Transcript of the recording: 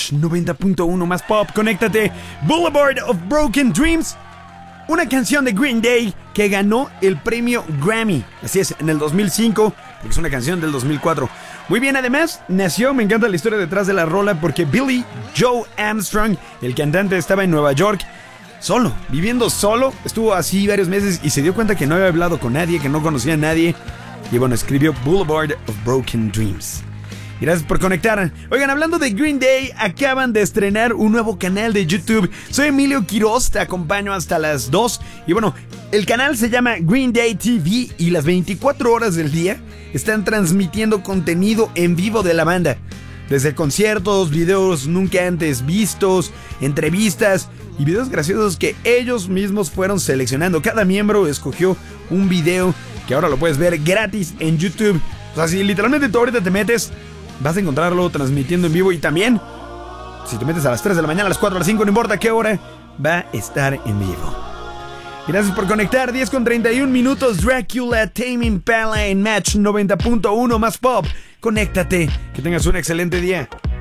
Match 90.1 más pop. Conéctate. Boulevard of Broken Dreams. Una canción de Green Day que ganó el premio Grammy. Así es, en el 2005, porque es una canción del 2004. Muy bien, además, nació, me encanta la historia detrás de la rola, porque Billy Joe Armstrong, el cantante, estaba en Nueva York, solo, viviendo solo. Estuvo así varios meses y se dio cuenta que no había hablado con nadie, que no conocía a nadie. Y bueno, escribió Boulevard of Broken Dreams. Gracias por conectar. Oigan, hablando de Green Day, acaban de estrenar un nuevo canal de YouTube. Soy Emilio Quiroz, te acompaño hasta las 2. Y bueno, el canal se llama Green Day TV y las 24 horas del día están transmitiendo contenido en vivo de la banda. Desde conciertos, videos nunca antes vistos, entrevistas y videos graciosos que ellos mismos fueron seleccionando. Cada miembro escogió un video que ahora lo puedes ver gratis en YouTube. O sea, si literalmente tú ahorita te metes, vas a encontrarlo transmitiendo en vivo. Y también, si te metes a las 3 de la mañana, a las 4, a las 5, no importa qué hora, va a estar en vivo. Gracias por conectar. 10:31 Dracula, Tame Impala en Match 90.1 más pop. Conéctate. Que tengas un excelente día.